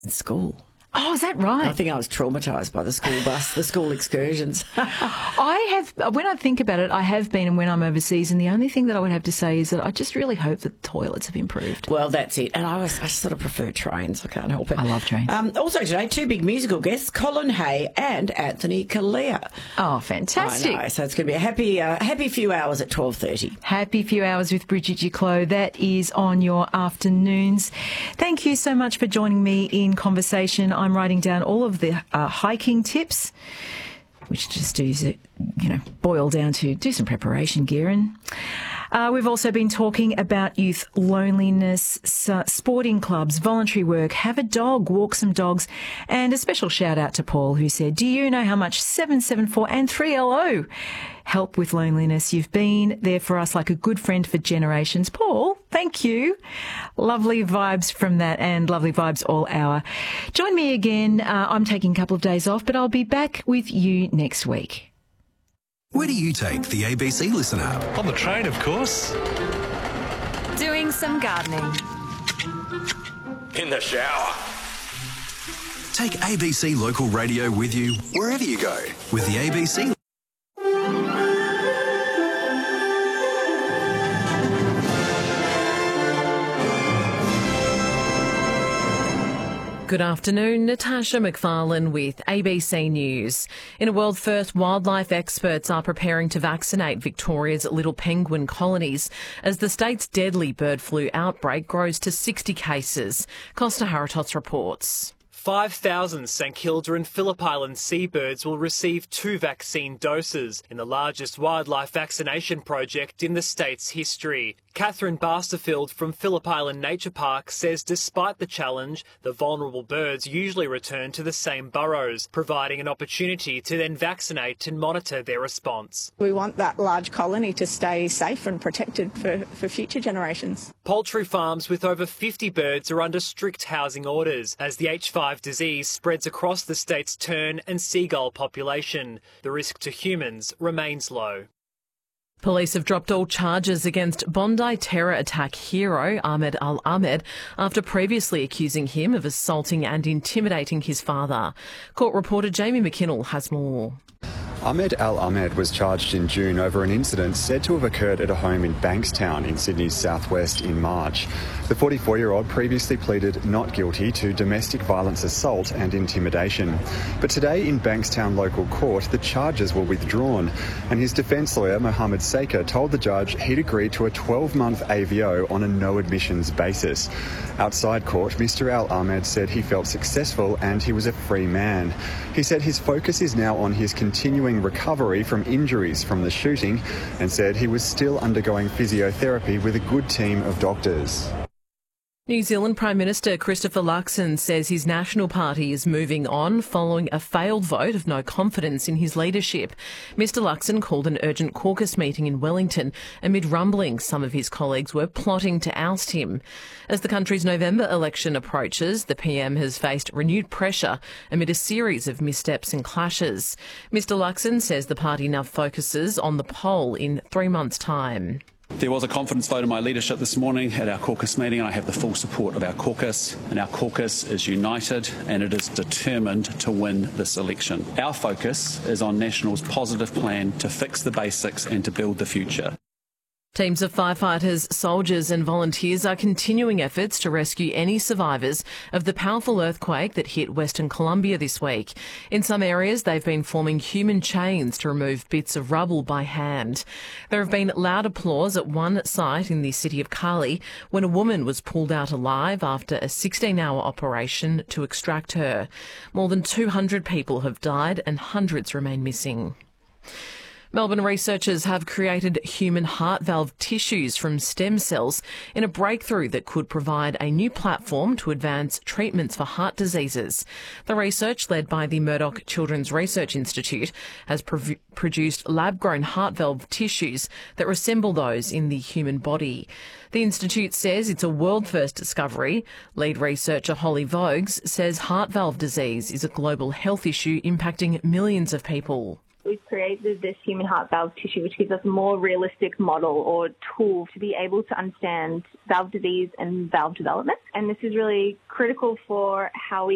in school. Oh, is that right? I think I was traumatised by the school bus, the school excursions. When I think about it, I have been and when I'm overseas, and the only thing that I would have to say is that I just really hope that the toilets have improved. Well, that's it. And I sort of prefer trains. I can't help it. I love trains. Also today, two big musical guests, Colin Hay and Anthony Kalea. Oh, fantastic. I know. So it's going to be a happy few hours at 12:30. Happy few hours with Bridget Duclos. That is on your afternoons. Thank you so much for joining me in conversation. I'm writing down all of the hiking tips, which just boil down to do some preparation gear. And we've also been talking about youth loneliness, sporting clubs, voluntary work, have a dog, walk some dogs, and a special shout out to Paul, who said, do you know how much 774 and 3LO help with loneliness? You've been there for us like a good friend for generations. Paul, thank you. Lovely vibes from that, and lovely vibes all hour. Join me again. I'm taking a couple of days off, but I'll be back with you next week. Where do you take the ABC Listen app? On the train, of course. Doing some gardening. In the shower. Take ABC Local Radio with you wherever you go with the ABC. Good afternoon, Natasha McFarlane with ABC News. In a world first, wildlife experts are preparing to vaccinate Victoria's little penguin colonies as the state's deadly bird flu outbreak grows to 60 cases. Costa Haratos reports. 5,000 St Kilda and Phillip Island seabirds will receive 2 vaccine doses in the largest wildlife vaccination project in the state's history. Catherine Basterfield from Phillip Island Nature Park says despite the challenge, the vulnerable birds usually return to the same burrows, providing an opportunity to then vaccinate and monitor their response. We want that large colony to stay safe and protected for future generations. Poultry farms with over 50 birds are under strict housing orders as the H5 disease spreads across the state's tern and seagull population. The risk to humans remains low. Police have dropped all charges against Bondi terror attack hero Ahmed Al-Ahmed after previously accusing him of assaulting and intimidating his father. Court reporter Jamie McKinnell has more. Ahmed Al-Ahmed was charged in June over an incident said to have occurred at a home in Bankstown in Sydney's southwest in March. The 44-year-old previously pleaded not guilty to domestic violence assault and intimidation. But today in Bankstown local court, the charges were withdrawn, and his defence lawyer Mohammed Saker told the judge he'd agreed to a 12-month AVO on a no-admissions basis. Outside court, Mr Al-Ahmed said he felt successful and he was a free man. He said his focus is now on his continuing recovery from injuries from the shooting and said he was still undergoing physiotherapy with a good team of doctors. New Zealand Prime Minister Christopher Luxon says his National Party is moving on following a failed vote of no confidence in his leadership. Mr Luxon called an urgent caucus meeting in Wellington amid rumblings some of his colleagues were plotting to oust him. As the country's November election approaches, the PM has faced renewed pressure amid a series of missteps and clashes. Mr Luxon says the party now focuses on the poll in 3 months' time. There was a confidence vote in my leadership this morning at our caucus meeting, and I have the full support of our caucus. And our caucus is united and it is determined to win this election. Our focus is on National's positive plan to fix the basics and to build the future. Teams of firefighters, soldiers and volunteers are continuing efforts to rescue any survivors of the powerful earthquake that hit Western Colombia this week. In some areas, they've been forming human chains to remove bits of rubble by hand. There have been loud applause at one site in the city of Cali when a woman was pulled out alive after a 16-hour operation to extract her. More than 200 people have died and hundreds remain missing. Melbourne researchers have created human heart valve tissues from stem cells in a breakthrough that could provide a new platform to advance treatments for heart diseases. The research, led by the Murdoch Children's Research Institute, has produced lab-grown heart valve tissues that resemble those in the human body. The institute says it's a world-first discovery. Lead researcher Holly Voges says heart valve disease is a global health issue impacting millions of people. We've created this human heart valve tissue, which gives us a more realistic model or tool to be able to understand valve disease and valve development. And this is really critical for how we